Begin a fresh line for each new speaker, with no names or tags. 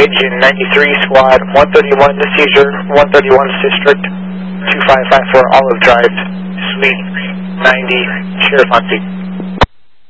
Engine 93, Squad 131 to seizure, 131 District 2554 Olive Drive, Suite 90, Sheriff on scene.